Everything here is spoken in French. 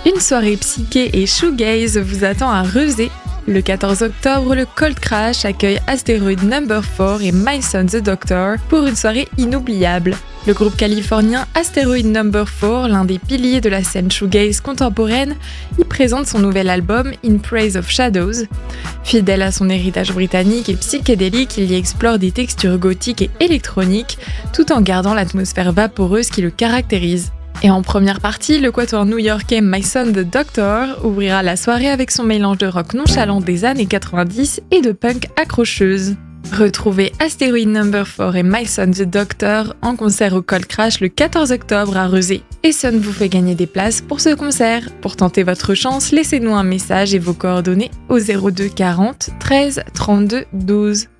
Une soirée psyché et shoegaze vous attend à Rezé. Le 14 octobre, le Cold Crash accueille Asteroid No. 4 et My Son the Doctor pour une soirée inoubliable. Le groupe californien Asteroid No. 4, l'un des piliers de la scène shoegaze contemporaine, y présente son nouvel album In Praise of Shadows. Fidèle à son héritage britannique et psychédélique, il y explore des textures gothiques et électroniques, tout en gardant l'atmosphère vaporeuse qui le caractérise. Et en première partie, le quatuor new-yorkais My Son the Doctor ouvrira la soirée avec son mélange de rock nonchalant des années 90 et de punk accrocheuse. Retrouvez Asteroid No. 4 et My Son the Doctor en concert au Cold Crash le 14 octobre à Rezé. Et Sun vous fait gagner des places pour ce concert. Pour tenter votre chance, laissez-nous un message et vos coordonnées au 02 40 13 32 12.